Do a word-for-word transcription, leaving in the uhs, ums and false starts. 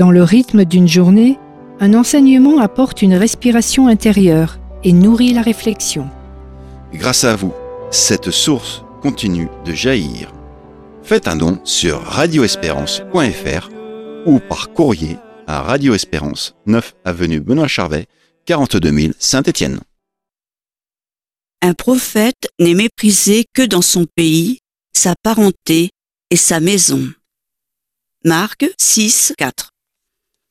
Dans le rythme d'une journée, un enseignement apporte une respiration intérieure et nourrit la réflexion. Grâce à vous, cette source continue de jaillir. Faites un don sur radio espérance point f r ou par courrier à Radio Espérance, neuf avenue Benoît Charvet, quarante-deux mille Saint-Étienne. Un prophète n'est méprisé que dans son pays, sa parenté et sa maison. Marc six, quatre.